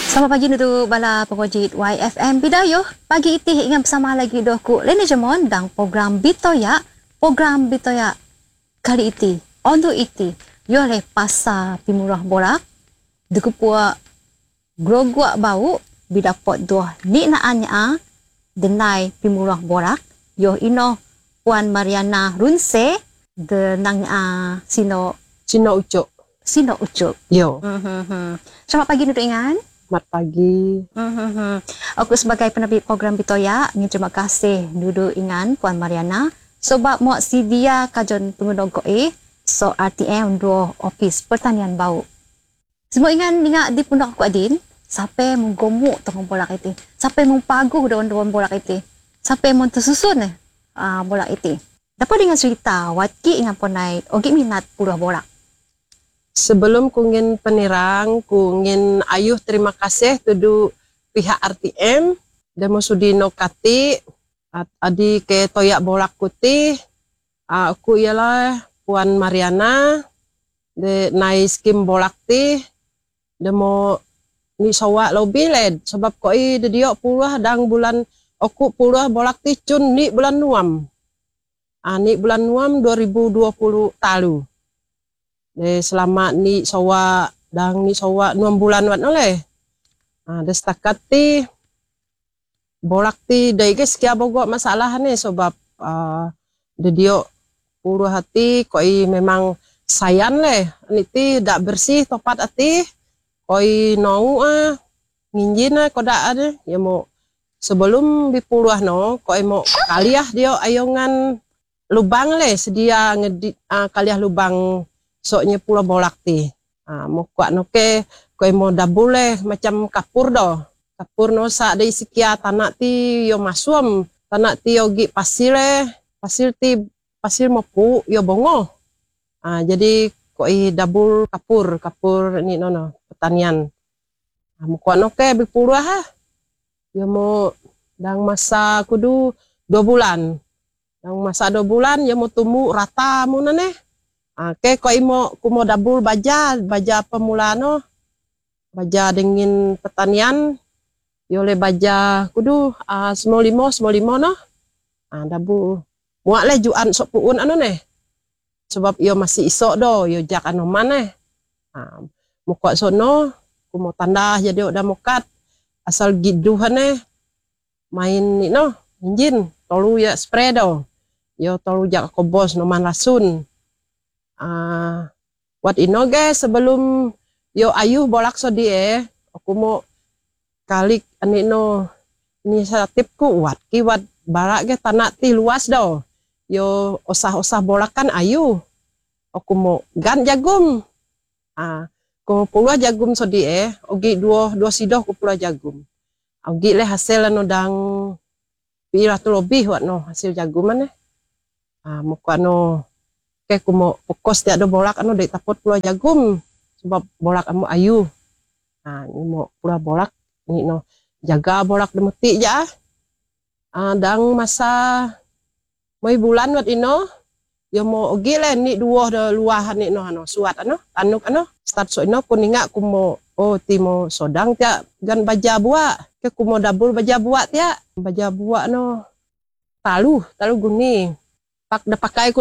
Selamat pagi untuk bala pengojit YFM Bidayo. Pagi iti ingat bersama lagi doku Leni Jemon dan program Bitoya. Program Bitoya kali iti, untuk iti, yole pasar pimurah borak. Dekupua grogua bau bidapot doh ni naanya denai pimurah borak. Yo ino Puan Mariana Runse denang sino Ucok. Sino Ucok. Yo. Selamat pagi untuk ingat. Selamat pagi. Aku sebagai penerbit program Bitoya, ingin terima kasih duduk ingan Puan Mariana sebab mau sedia kajian pengguna GOE so RTM dua ofis pertanian bau. Semua ingat di pundak aku adin, sampai menggomuk tengah bolak itu, sampai mempagu daun-daun bolak itu, sampai mentersusun bolak itu. Dapat dengan cerita, wati ingat ponai, ogi minat puluh bolak. Sebelum ku ingin penirang, ku ingin ayuh terima kasih tudu pihak RTM demo sudino kati adi ke toyak bolak kuti. Aku ialah Puan Mariana de nai skim bolak ti demo ni sawa lobi led sebab koi de diok puluh dang bulan aku puluh bolak ti cun ni bulan nuam. Ni bulan nuam 2020 talu. Selama ni sawa dang ni sawa 6 bulan wat oleh. Destakat ti bolak ti dai guys kia bogok masalah ni sebab de dio puluh hati koi memang sayan leh ni ti dak bersih topat hati koi nau nginjin koda ada ya mo sebelum dipuluh no koi mo kaliah dio ayongan lubang leh sedia ngedit kaliah lubang soknya pula bolak ti. Mau kuat noke koi mau dabule macam kapur do. Kapur no sa dari sikia tanah ti yo masum, tanah ti yo gi pasir pasir mopu yo bongo. Jadi koi dabul kapur ni no pertanian. Mau kuat noke bipuluh yo mau dang masa kudu 2 bulan. Dang masa 2 bulan yo mau tumbuh rata mu nane. Ke koi kumo dabul baja pemula no baja dingin pertanian yole baja kudu semua limo no dabul muak le juan sok puun anu ne sebab yo masih isok do yo jak anu mana muka sono kumo tanda jadi udah mukat asal giduhan ne main ni no injin tolu ya spray do yo tolu jak kobos no man rasun. Wat ino guys sebelum yo ayuh bolak so die aku mau kalik ani no inisiatifku wat barak ge tanah ti luas do yo osah bolak kan ayuh aku mau gan jagum ku puluh jagum so die ogi dua sidoh ku puluh jagum ogi le hasil anu dang pira tu lebih wat no hasil jaguman muka no ku mau fokus tiada bolak anu dari tapot puluh jagum sebab bolak amu ayu. Ini mau puluh bolak ni no jaga bolak demetik ja. Dang masa mai bulan wat ino yo mau ogi le ni dua de luah ni no anu suat anu tanuk anu start so ino kuninga ku mau timo sodang tia gan baja buah ke ku mau dabul baja buah tia baja buah no talu guni pak de pakai